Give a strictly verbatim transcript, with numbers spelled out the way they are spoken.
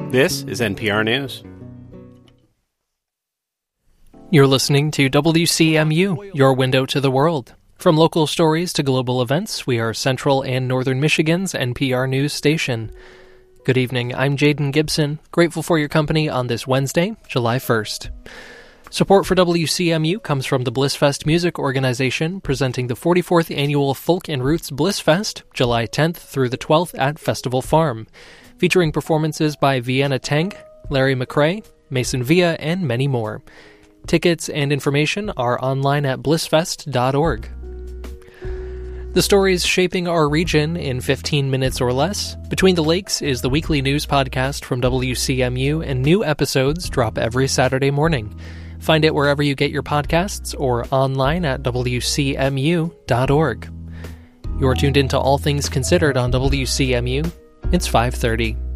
This is N P R News. You're listening to W C M U, your window to the world. From local stories to global events, we are Central and Northern Michigan's N P R News station. Good evening, I'm Jaden Gibson, grateful for your company on this Wednesday, July first. Support for W C M U comes from the Blissfest Music Organization, presenting the forty-fourth Annual Folk and Roots Blissfest, July tenth through the twelfth at Festival Farm, featuring performances by Vienna Tank, Larry McRae, Mason Villa, and many more. Tickets and information are online at blissfest dot org. The stories shaping our region in fifteen minutes or less. Between the Lakes is the weekly news podcast from W C M U, and new episodes drop every Saturday morning. Find it wherever you get your podcasts or online at w c m u dot org. You're tuned into All Things Considered on W C M U. It's five thirty.